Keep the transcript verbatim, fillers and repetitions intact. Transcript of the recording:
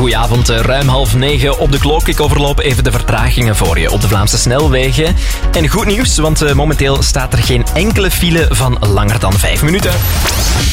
goedenavond, ruim half negen op de klok. Ik overloop even de vertragingen voor je op de Vlaamse snelwegen. En goed nieuws, want momenteel staat er geen enkele file van langer dan vijf minuten.